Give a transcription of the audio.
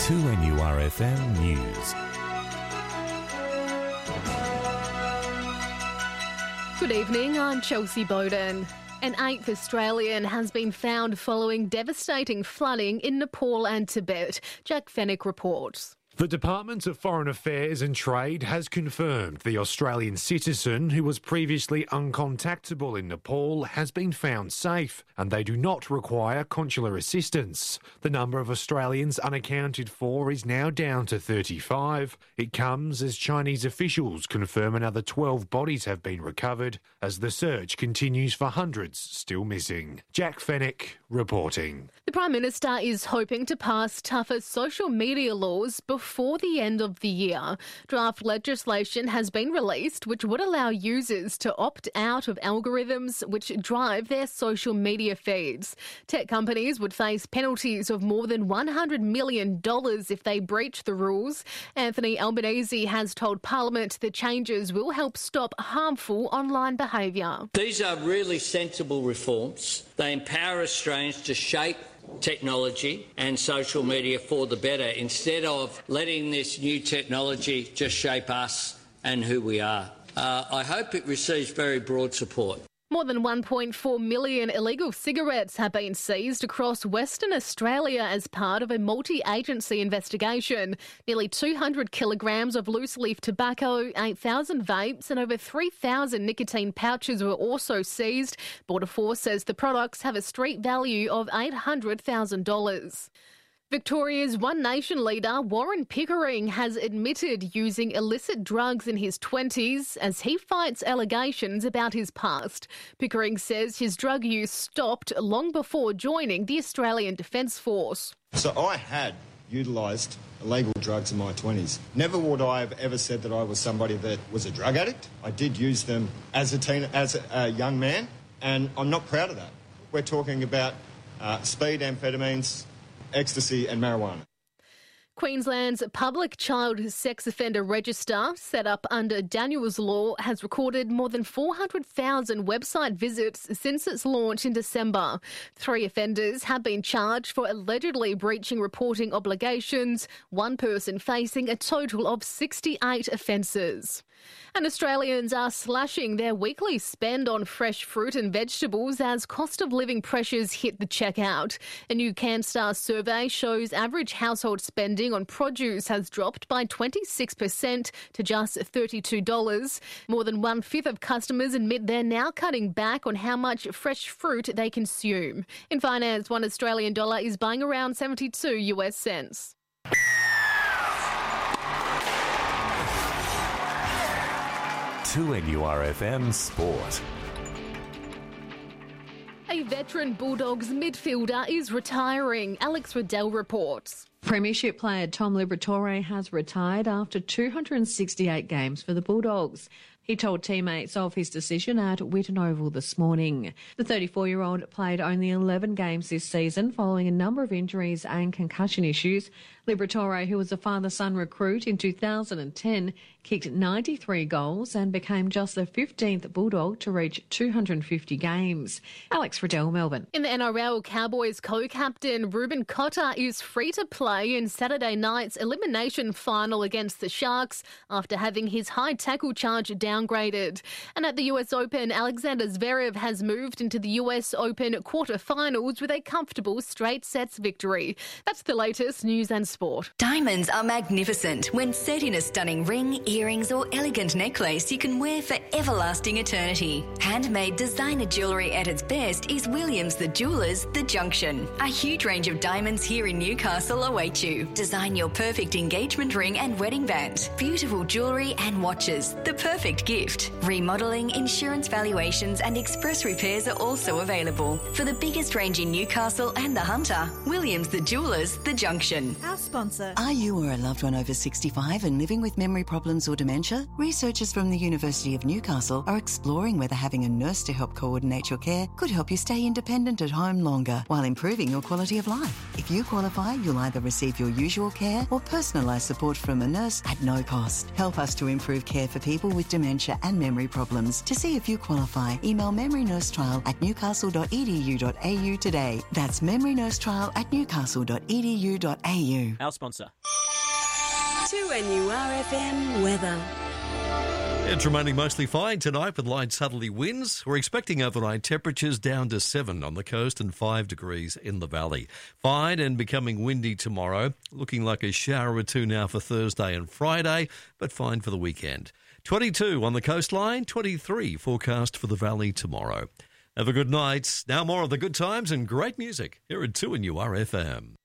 2NURFM News. Good evening, I'm Chelsea Bowden. An 8th Australian has been found following devastating flooding in Nepal and Tibet. Jack Fennick reports. The Department of Foreign Affairs and Trade has confirmed the Australian citizen who was previously uncontactable in Nepal has been found safe and they do not require consular assistance. The number of Australians unaccounted for is now down to 35. It comes as Chinese officials confirm another 12 bodies have been recovered as the search continues for hundreds still missing. Jack Fennick reporting. The Prime Minister is hoping to pass tougher social media laws before the end of the year. Draft legislation has been released which would allow users to opt out of algorithms which drive their social media feeds. Tech companies would face penalties of more than $100 million if they breach the rules. Anthony Albanese has told Parliament the changes will help stop harmful online behaviour. These are really sensible reforms. They empower Australians to shape technology and social media for the better instead of letting this new technology just shape us and who we are. I hope it receives very broad support. More than 1.4 million illegal cigarettes have been seized across Western Australia as part of a multi-agency investigation. Nearly 200 kilograms of loose-leaf tobacco, 8,000 vapes and over 3,000 nicotine pouches were also seized. Border Force says the products have a street value of $800,000. Victoria's One Nation leader Warren Pickering has admitted using illicit drugs in his 20s as he fights allegations about his past. Pickering says his drug use stopped long before joining the Australian Defence Force. So I had utilised illegal drugs in my 20s. Never would I have ever said that I was somebody that was a drug addict. I did use them as a young man, and I'm not proud of that. We're talking about speed, amphetamines, ecstasy and marijuana. Queensland's public child sex offender register, set up under Daniels Law, has recorded more than 400,000 website visits since its launch in December. 3 offenders have been charged for allegedly breaching reporting obligations, one person facing a total of 68 offences. And Australians are slashing their weekly spend on fresh fruit and vegetables as cost of living pressures hit the checkout. A new CanStar survey shows average household spending on produce has dropped by 26% to just $32. More than 1/5 of customers admit they're now cutting back on how much fresh fruit they consume. In finance, $1 Australian dollar is buying around 72 US cents. To NURFM Sport. A veteran Bulldogs midfielder is retiring. Alex Riddell reports. Premiership player Tom Liberatore has retired after 268 games for the Bulldogs. He told teammates of his decision at Whitten Oval this morning. The 34-year-old played only 11 games this season following a number of injuries and concussion issues. Liberatore, who was a father-son recruit in 2010, kicked 93 goals and became just the 15th Bulldog to reach 250 games. Alex Riddell, Melbourne. In the NRL, Cowboys co-captain Ruben Cotter is free to play in Saturday night's elimination final against the Sharks after having his high tackle charge downgraded. And at the US Open, Alexander Zverev has moved into the US Open quarterfinals with a comfortable straight sets victory. That's the latest news and sport. Diamonds are magnificent when set in a stunning ring, earrings or elegant necklace you can wear for everlasting eternity. Handmade designer jewellery at its best is Williams the Jewellers The Junction. A huge range of diamonds here in Newcastle await you. Design your perfect engagement ring and wedding band. Beautiful jewellery and watches. The perfect gift. Remodelling, insurance valuations and express repairs are also available. For the biggest range in Newcastle and the Hunter, Williams the Jewellers The Junction. Our sponsor. Are you or a loved one over 65 and living with memory problems Alzheimer's or dementia? Researchers from the University of Newcastle are exploring whether having a nurse to help coordinate your care could help you stay independent at home longer while improving your quality of life. If you qualify, you'll either receive your usual care or personalised support from a nurse at no cost. Help us to improve care for people with dementia and memory problems. To see if you qualify, email memorynursetrial@newcastle.edu.au today. That's memorynursetrial@newcastle.edu.au. Our sponsor. 2NURFM weather. It's remaining mostly fine tonight with light southerly winds. We're expecting overnight temperatures down to 7 on the coast and 5 degrees in the valley. Fine and becoming windy tomorrow. Looking like a shower or two now for Thursday and Friday, but fine for the weekend. 22 on the coastline, 23 forecast for the valley tomorrow. Have a good night. Now more of the good times and great music here at 2NURFM.